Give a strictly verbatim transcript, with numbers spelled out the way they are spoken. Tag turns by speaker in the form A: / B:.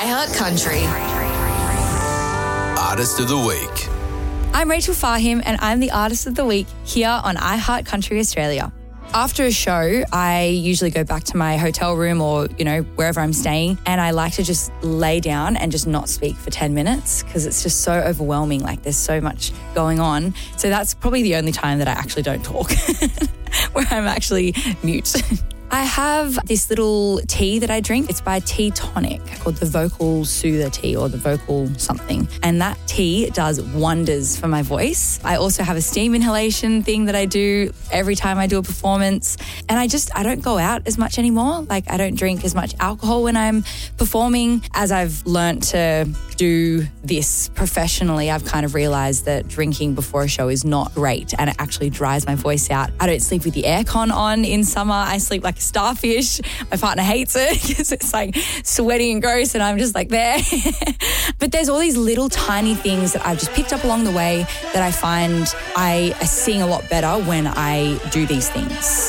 A: iHeart Country.
B: Artist of the Week.
C: I'm Rachel Fahim and I'm the Artist of the Week here on iHeart Country Australia. After a show, I usually go back to my hotel room or, you know, wherever I'm staying, and I like to just lay down and just not speak for ten minutes because it's just so overwhelming. Like, there's so much going on. So that's probably the only time that I actually don't talk, where I'm actually mute. I have this little tea that I drink. It's by Tea Tonic called the Vocal Soother Tea or the Vocal something. And that tea does wonders for my voice. I also have a steam inhalation thing that I do every time I do a performance. And I just, I don't go out as much anymore. Like, I don't drink as much alcohol when I'm performing. As I've learnt to do this professionally, I've kind of realised that drinking before a show is not great and it actually dries my voice out. I don't sleep with the aircon on in summer. I sleep like a starfish. My partner hates it because it's like sweaty and gross and I'm just like there. But there's all these little tiny things that I've just picked up along the way that I find I, I sing a lot better when I do these things.